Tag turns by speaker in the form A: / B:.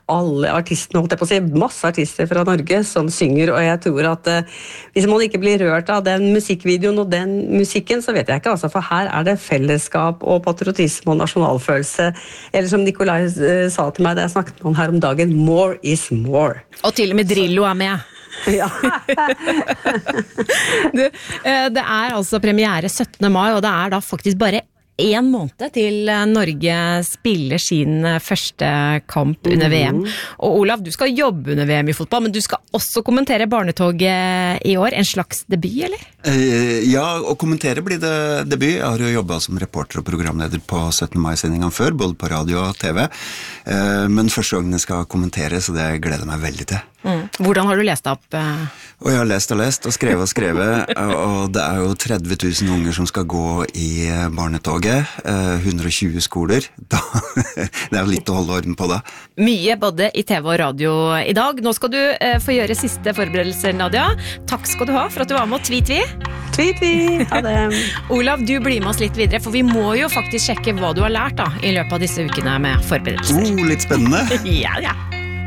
A: alle artistene, holdt jeg på å si, masse artister fra Norge som synger, og jeg tror at hvis man ikke blir rørt av den musikkvideoen og den musikken, så vet jeg ikke, altså, for her det fellesskap og patriotisme og nasjonalfølelse, eller som Nikolai sa til meg da jeg snakket med han her om dagen, more is more.
B: Og til og med Drillo med.
A: Ja.
B: Det altså premiere 17. mai, og det da faktisk bare 1 måned til Norge spiller sin første kamp under VM. Og Olav, du skal jobbe under VM i fotball, men du skal også kommentere barnetoget i år. En slags debut, eller?
C: Ja, å kommentere blir det debut. Jeg har jo jobbet som reporter og programleder på 17. mai-sendingen før, både på radio og TV. Men første gangen jeg skal kommentere, så det gleder jeg meg veldig til.
B: Hvordan har du lest opp?
C: Og jeg har lest og skrevet, og det jo 30 000 unger som skal gå i barnetoget, 120 skoler. Det litt å holde orden på da.
B: Mye både i TV og radio i dag. Nå skal du få gjøre siste forberedelser, Nadia. Takk skal du ha for at du var med, og tvi-tvi.
A: Tvi-tvi, ha det.
B: Olav, du blir med oss litt videre, for vi må jo faktisk sjekke hva du har lært da, i løpet av disse ukene med forberedelser.
C: Litt spennende.
B: Ja.